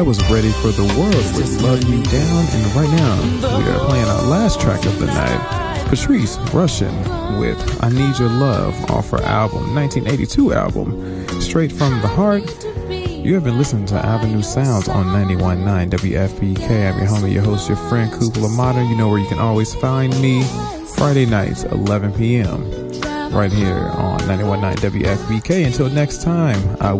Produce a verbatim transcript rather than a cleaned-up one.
That was Ready for the World with Love You Down. And right now, we are playing our last track of the night. Patrice Rushen with I Need Your Love off her album, nineteen eighty-two album, Straight from the Heart. You have been listening to Avenue Sounds on ninety-one point nine W F P K. I'm your homie, your host, your friend, Kupala Modern. You know where you can always find me. Friday nights, eleven p.m. right here on ninety-one point nine W F P K. Until next time, I